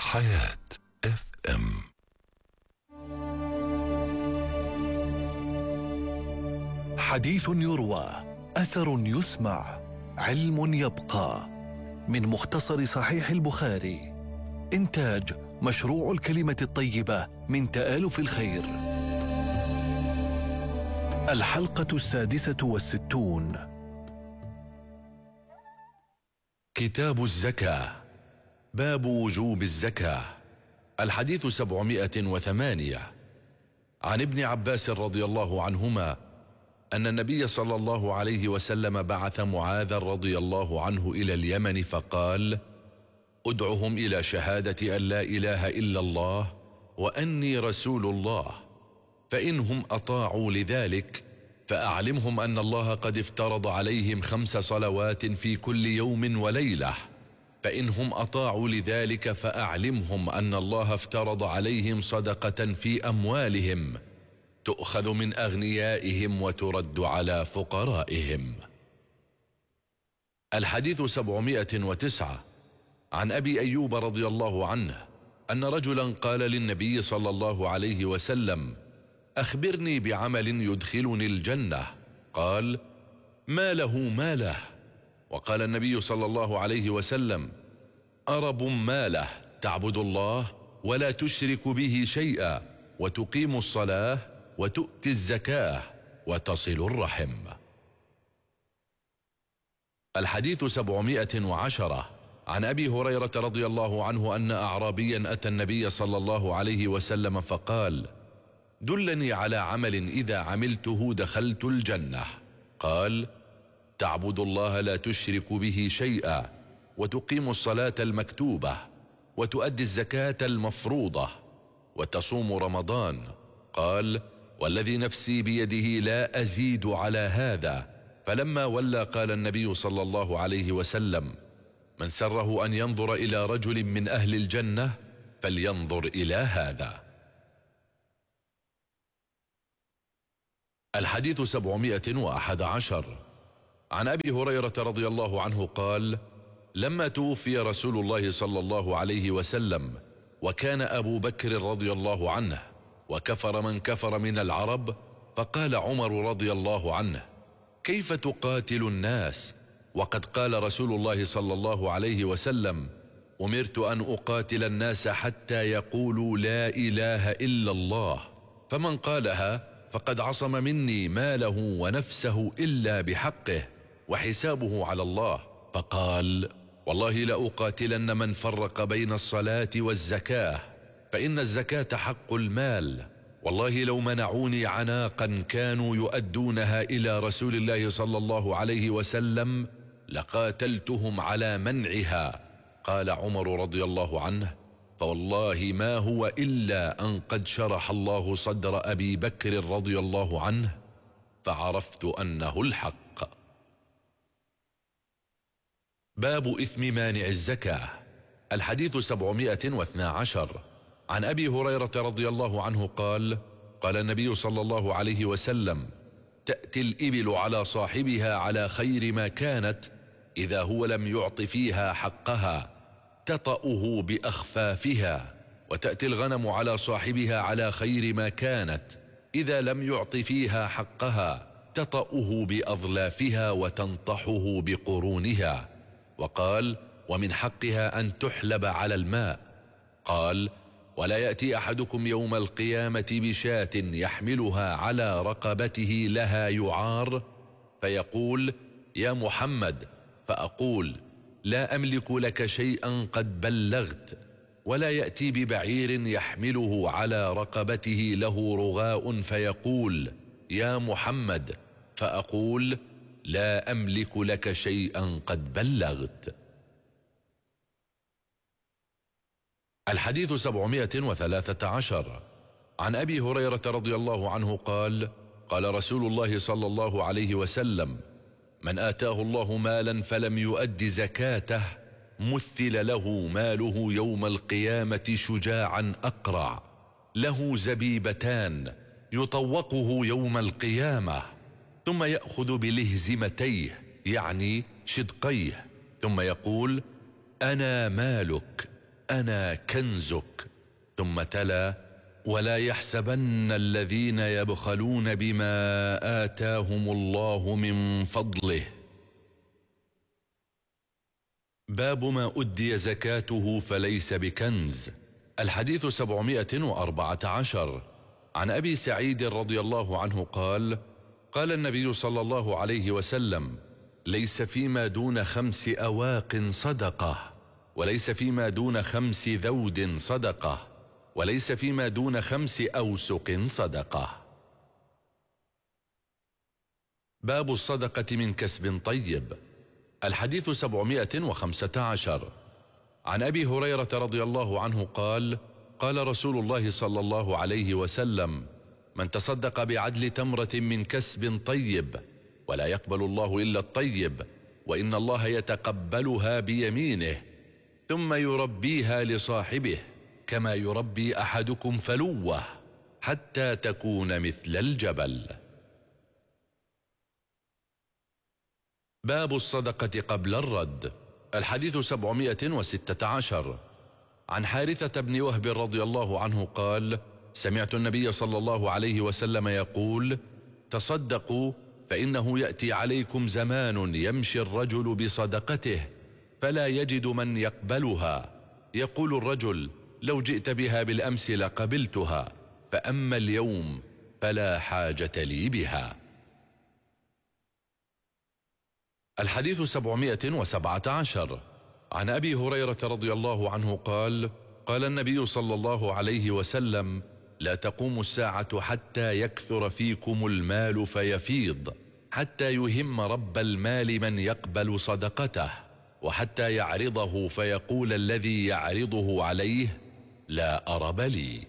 حياة اف ام. حديث يروى، أثر يسمع، علم يبقى. من مختصر صحيح البخاري. إنتاج مشروع الكلمة الطيبة من تآلف الخير. الحلقة 66. كتاب الزكاة. باب وجوب الزكاة. الحديث 708. عن ابن عباس رضي الله عنهما أن النبي صلى الله عليه وسلم بعث معاذ رضي الله عنه إلى اليمن فقال: ادعهم إلى شهادة أن لا إله إلا الله وأني رسول الله، فإنهم أطاعوا لذلك فأعلمهم أن الله قد افترض عليهم 5 صلوات في كل يوم وليلة، فإنهم أطاعوا لذلك فأعلمهم أن الله افترض عليهم صدقة في أموالهم تؤخذ من أغنيائهم وترد على فقرائهم. الحديث 709. عن أبي أيوب رضي الله عنه أن رجلا قال للنبي صلى الله عليه وسلم: أخبرني بعمل يدخلني الجنة. قال: ما له ما له. وقال النبي صلى الله عليه وسلم: أرب ما له، تعبد الله ولا تشرك به شيئا وتقيم الصلاة وتؤتي الزكاة وتصل الرحم. الحديث 710. عن أبي هريرة رضي الله عنه أن أعرابيا أتى النبي صلى الله عليه وسلم فقال: دلني على عمل إذا عملته دخلت الجنة. قال: تعبد الله لا تشرك به شيئا وتقيم الصلاة المكتوبة وتؤدي الزكاة المفروضة وتصوم رمضان. قال: والذي نفسي بيده لا أزيد على هذا. فلما ولى قال النبي صلى الله عليه وسلم: من سره أن ينظر إلى رجل من أهل الجنة فلينظر إلى هذا. الحديث 711. عن أبي هريرة رضي الله عنه قال: لما توفي رسول الله صلى الله عليه وسلم وكان أبو بكر رضي الله عنه وكفر من كفر من العرب، فقال عمر رضي الله عنه: كيف تقاتل الناس وقد قال رسول الله صلى الله عليه وسلم: أمرت أن أقاتل الناس حتى يقولوا لا إله إلا الله، فمن قالها فقد عصم مني ماله ونفسه إلا بحقه وحسابه على الله. فقال: والله لأقاتلن من فرق بين الصلاة والزكاة، فإن الزكاة حق المال. والله لو منعوني عناقا كانوا يؤدونها إلى رسول الله صلى الله عليه وسلم لقاتلتهم على منعها. قال عمر رضي الله عنه: فوالله ما هو إلا أن قد شرح الله صدر أبي بكر رضي الله عنه فعرفت أنه الحق. باب إثم مانع الزكاة. الحديث 712. عن أبي هريرة رضي الله عنه قال: قال النبي صلى الله عليه وسلم: تأتي الإبل على صاحبها على خير ما كانت إذا هو لم يعط فيها حقها تطأه بأخفافها، وتأتي الغنم على صاحبها على خير ما كانت إذا لم يعط فيها حقها تطأه بأظلافها وتنطحه بقرونها. وقال: ومن حقها أن تحلب على الماء. قال: ولا يأتي أحدكم يوم القيامة بشاة يحملها على رقبته لها يعار فيقول: يا محمد، فأقول: لا أملك لك شيئا قد بلغت. ولا يأتي ببعير يحمله على رقبته له رغاء فيقول: يا محمد، فأقول: لا أملك لك شيئا قد بلغت. الحديث 713. عن أبي هريرة رضي الله عنه قال: قال رسول الله صلى الله عليه وسلم: من آتاه الله مالا فلم يؤد زكاته مثل له ماله يوم القيامة شجاعا أقرع له زبيبتان يطوقه يوم القيامة، ثم يأخذ بلهزمتيه يعني شدقيه، ثم يقول: أنا مالك، أنا كنزك. ثم تلا: ولا يحسبن الذين يبخلون بما آتاهم الله من فضله. باب ما أدي زكاته فليس بكنز. الحديث 714. عن أبي سعيد رضي الله عنه قال: قال النبي صلى الله عليه وسلم: ليس فيما دون 5 أواق صدقة، وليس فيما دون 5 ذود صدقة، وليس فيما دون 5 أوسق صدقة. باب الصدقة من كسب طيب. الحديث 715. عن أبي هريرة رضي الله عنه قال: قال رسول الله صلى الله عليه وسلم: من تصدق بعدل تمرة من كسب طيب ولا يقبل الله إلا الطيب، وإن الله يتقبلها بيمينه، ثم يربيها لصاحبه كما يربي أحدكم فلوه حتى تكون مثل الجبل. باب الصدقة قبل الرد. الحديث 716. عن حارثة بن وهب رضي الله عنه قال: سمعت النبي صلى الله عليه وسلم يقول: تصدقوا فإنه يأتي عليكم زمان يمشي الرجل بصدقته فلا يجد من يقبلها، يقول الرجل: لو جئت بها بالأمس لقبلتها، فأما اليوم فلا حاجة لي بها. الحديث 717. عن أبي هريرة رضي الله عنه قال: قال النبي صلى الله عليه وسلم: لا تقوم الساعة حتى يكثر فيكم المال فيفيض، حتى يهم رب المال من يقبل صدقته، وحتى يعرضه فيقول الذي يعرضه عليه: لا أرب لي.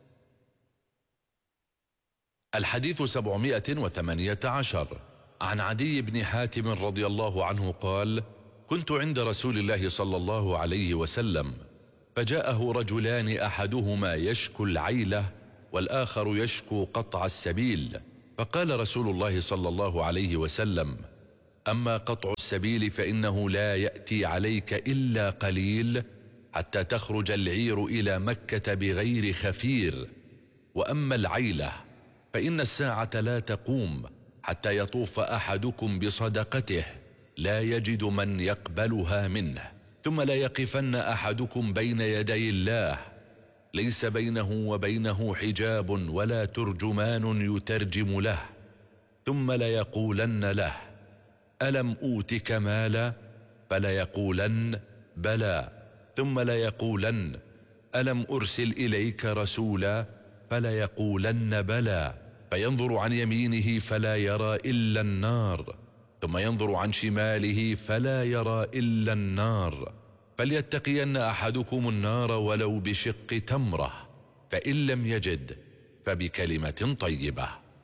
الحديث 718. عن عدي بن حاتم رضي الله عنه قال: كنت عند رسول الله صلى الله عليه وسلم، فجاءه رجلان أحدهما يشكو العيلة والآخر يشكو قطع السبيل، فقال رسول الله صلى الله عليه وسلم: أما قطع السبيل فإنه لا يأتي عليك إلا قليل حتى تخرج العير إلى مكة بغير خفير، وأما العيلة فإن الساعة لا تقوم حتى يطوف أحدكم بصدقته لا يجد من يقبلها منه، ثم لا يقفن أحدكم بين يدي الله ليس بينه وبينه حجاب ولا ترجمان يترجم له، ثم ليقولن له: ألم أوتك مالا؟ فليقولن: بلى، ثم ليقولن: ألم أرسل إليك رسولا؟ فليقولن: بلى، فينظر عن يمينه فلا يرى إلا النار، ثم ينظر عن شماله فلا يرى إلا النار، فليتقين أحدكم النار ولو بشق تمرة، فإن لم يجد فبكلمة طيبة.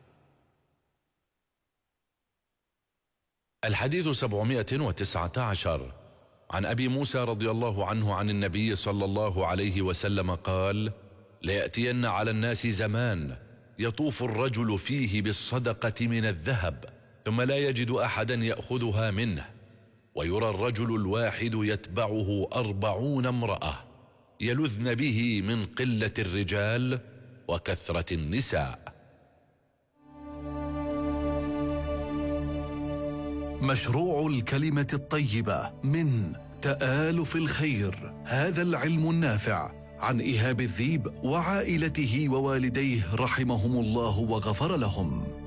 الحديث 719. عن أبي موسى رضي الله عنه عن النبي صلى الله عليه وسلم قال: ليأتين على الناس زمان يطوف الرجل فيه بالصدقة من الذهب ثم لا يجد أحدا يأخذها منه، ويرى الرجل الواحد يتبعه 40 امرأة يلذن به من قلة الرجال وكثرة النساء. مشروع الكلمة الطيبة من تآلف الخير، هذا العلم النافع، عن إيهاب الذيب وعائلته ووالديه رحمهم الله وغفر لهم.